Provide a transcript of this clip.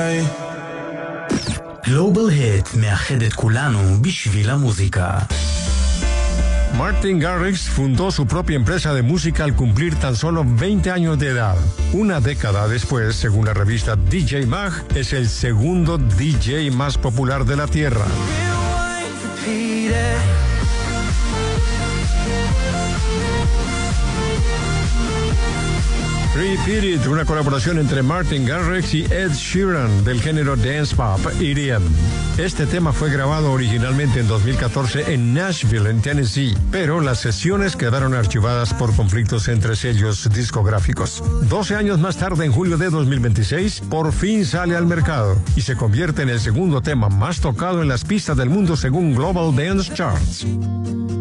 גלובל היט מאחד את כולנו בשביל המוזיקה. Martin Garrix fundó su propia empresa de música al cumplir tan solo 20 años de edad. Una década después, según la revista DJ Mag, es el segundo DJ más popular de la Tierra. Repeat It, una colaboración entre Martin Garrix y Ed Sheeran del género dance pop EDM. Este tema fue grabado originalmente en 2014 en Nashville, en Tennessee, pero las sesiones quedaron archivadas por conflictos entre sellos discográficos. 12 años más tarde, en julio de 2026, por fin sale al mercado y se convierte en el segundo tema más tocado en las pistas del mundo según Global Dance Charts.